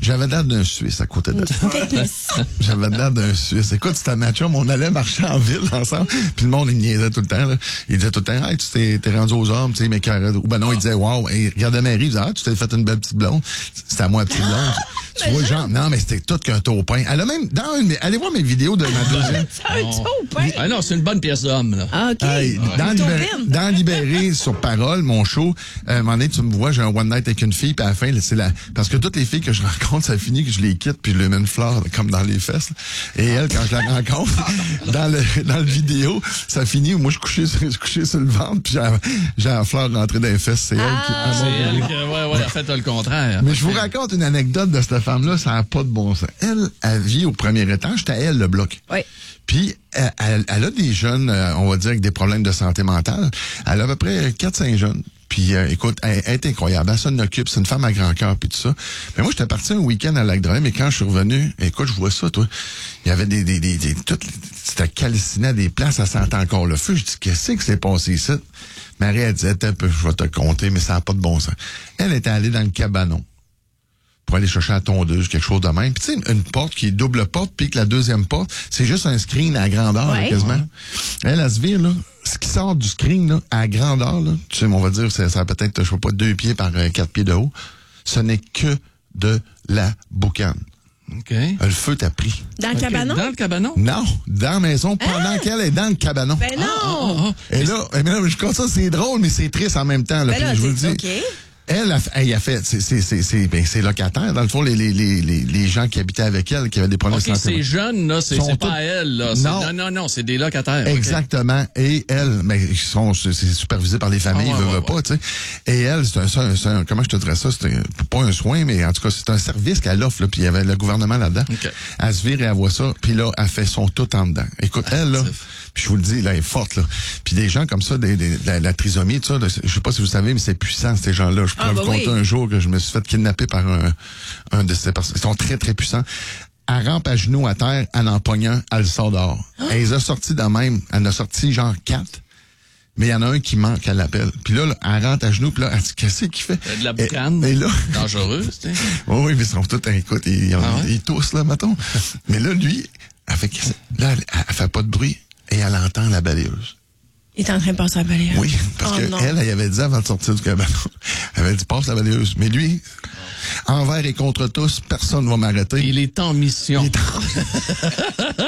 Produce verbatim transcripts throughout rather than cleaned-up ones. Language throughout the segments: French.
J'avais l'air d'un Suisse à côté de ça. J'avais l'air d'un Suisse. Écoute, c'était ma chum, on allait marcher en ville ensemble, puis le monde, il me niaisait tout le temps, là. Il disait tout le temps, hey, tu t'es, t'es rendu aux hommes, tu sais, mais carré. Ou ben non, il disait, wow, et il regardait Marie, il disait, ah, tu t'es fait une belle petite blonde. C'était à moi, la petite blonde. Tu vois, genre, non, mais c'était tout qu'un taupin. Elle a même, dans une, allez voir mes vidéos de ma deuxième. C'est un taupin. Ah non, c'est une bonne pièce d'homme, là. Ah, OK. Hey, dans, Libéré, dans Libéré, sur Parole, mon show, euh, à un moment donné, tu me vois, j'ai un one night avec une fille, puis à la fin, c'est la, parce que toutes les filles que je rencontre, ça finit que je les quitte, puis je leur mets une fleur, comme dans les fesses. Et elle, quand je la rencontre, dans le, dans le vidéo, ça finit où moi, je couchais, je couchais sur le ventre, puis j'ai, j'ai la fleur rentrée dans les fesses. C'est ah, elle qui, ah, c'est elle qui, ouais, ouais, a fait le contraire. Mais je vous raconte une anecdote de cette femme-là, ça n'a pas de bon sens. Elle, elle vit au premier étage, c'était à elle, le bloc. Oui. Puis, elle, elle, elle a des jeunes, euh, on va dire, avec des problèmes de santé mentale. Elle a à peu près quatre cinq jeunes. Puis, euh, écoute, elle, elle est incroyable. Elle s'en occupe. C'est une femme à grand cœur, puis tout ça. Mais moi, j'étais parti un week-end à Lac-Drôme, mais quand je suis revenu, écoute, je vois ça, toi. Il y avait des, des, des, des tout, c'était calciné à des places, ça sentait encore le feu. Je dis, qu'est-ce que c'est passé ici? Marie, elle disait, un peu, je vais te compter, mais ça n'a pas de bon sens. Elle était allée dans le cabanon pour aller chercher la tondeuse, quelque chose de même. Puis tu sais, une porte qui est double porte, puis que la deuxième porte, c'est juste un screen à grandeur, ouais. là, quasiment. Elle, elle se vire, là. Ce qui sort du screen, là, à grandeur, là, tu sais, on va dire, ça, ça a peut-être, je sais pas, deux pieds par euh, quatre pieds de haut. Ce n'est que de la boucane. OK. Le feu t'a pris. Dans le okay. cabanon? Dans le cabanon? Non, dans la maison, pendant ah! qu'elle est dans le cabanon. Ben non! Ah, ah, ah, ah. Et là, mais là, je crois ça, c'est drôle, mais c'est triste en même temps. Là, ben là, je vous le dis. OK. Elle a, elle a fait, c'est, c'est, c'est, c'est, ben, c'est locataire. Dans le fond, les, les, les, les gens qui habitaient avec elle, qui avaient des problèmes okay, de santé. Ces jeunes, là, c'est, c'est pas toutes... elle, là. Non. non, non, non, c'est des locataires. Exactement. Okay. Et elle, mais ils sont, c'est, c'est supervisé par les familles, ah, ouais, ils veulent ouais, pas, tu sais. Et elle, c'est un, c'est un, c'est un, comment je te dirais ça, c'est un, pas un soin, mais en tout cas, c'est un service qu'elle offre, là, puis il y avait le gouvernement là-dedans. Okay. Elle se vire et elle voit ça, puis là, elle fait son tout en dedans. Écoute, ah, elle, là, puis je vous le dis, là, elle est forte, là. Puis des gens comme ça, des, des, la, la trisomie, tout ça, là, je sais pas si vous savez, mais c'est puissant, ces gens-là. Je pourrais ah, bah vous oui. compter un jour que je me suis fait kidnapper par un, un de ces personnes. Ils sont très, très puissants. Elle rampe à genoux à terre, en en pognant, elle le sort dehors. Ah. Elle les a sortis de même. Elle en a sorti genre quatre. Mais il y en a un qui manque, elle l'appelle. Puis là, là, elle rentre à genoux, puis là, elle dit, qu'est-ce qu'il fait? De la boucane. Et, et là. Dangereuse, tu sais. Oui, oui, mais ils sont tous, écoute, ils, ils, ah ouais? ils toussent, là, mettons. Mais là, lui, elle fait, là, elle, elle fait pas de bruit, et elle entend la balayeuse. Il est en train de passer la balayeuse. Oui, parce oh, que non. elle, elle avait dit avant de sortir du cabanon, elle avait dit, passe la balayeuse. Mais lui, envers et contre tous, personne ne va m'arrêter. Il est en mission. Il est en...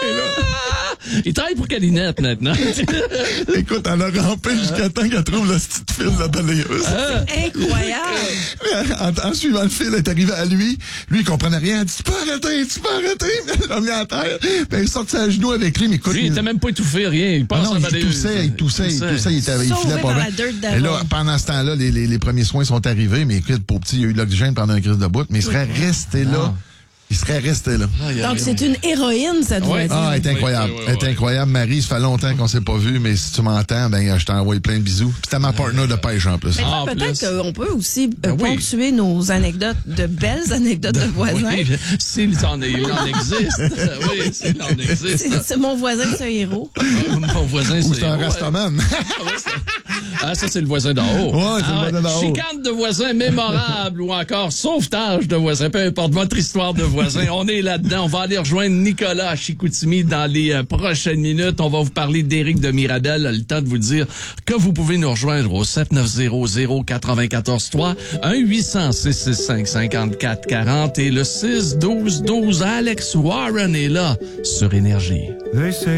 Il travaille pour Calinette maintenant. Écoute, elle a rampé jusqu'à temps qu'elle trouve le petit fil de la balayeuse. C'est incroyable. En, en suivant le fil, elle est arrivée à lui. Lui, il comprenait rien. Elle dit, tu peux arrêter, tu peux arrêter. Elle l'a mis à terre. Puis elle est sortie à genoux avec lui. Mais écoute, lui, il était même pas étouffé, rien. Il passe ah non, la balayeuse. Il toussait, il toussait, il toussait. Il, était, il filait pas bien. Et là, pendant ce temps-là, les, les, les premiers soins sont arrivés. Mais écoute, pour petit, il y a eu de l'oxygène pendant un crise de bout. Mais il serait resté là. Il serait resté là. Ah, Donc, c'est une héroïne, ça doit ouais. être. Ah, elle est incroyable. Elle est incroyable. Marie, ça fait longtemps qu'on s'est pas vu, mais si tu m'entends, ben, je t'envoie plein de bisous. Puis t'as ma partenaire de pêche, en plus. Mais ah, peut-être qu'on peut aussi ben oui. ponctuer nos anecdotes, de belles anecdotes de, de voisins. Oui, s'il en, il en existe. Oui, s'il en existe. C'est, c'est mon voisin, c'est un héros. Mon voisin, c'est Ou c'est un rastaman. Ah, ça, c'est le voisin d'en haut. Ouais, c'est ah, le voisin d'en haut. Chicane de voisins mémorable ou encore sauvetage de voisins. Peu importe votre histoire de voisins. On est là-dedans. On va aller rejoindre Nicolas à Chicoutimi dans les euh, prochaines minutes. On va vous parler d'Éric de Mirabel. Le temps de vous dire que vous pouvez nous rejoindre au sept neuf zéro zéro neuf quatre trois, un huit cents six six cinq cinquante-quatre quarante et le six douze douze. Alex Warren est là sur Énergie.